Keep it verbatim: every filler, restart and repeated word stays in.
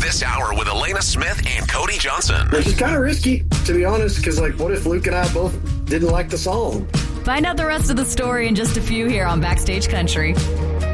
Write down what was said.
this hour with Elena Smith and Cody Johnson. Which is kind of risky, to be honest, because, like, what if Luke and I both didn't like the song? Find out the rest of the story in just a few here on Backstage Country.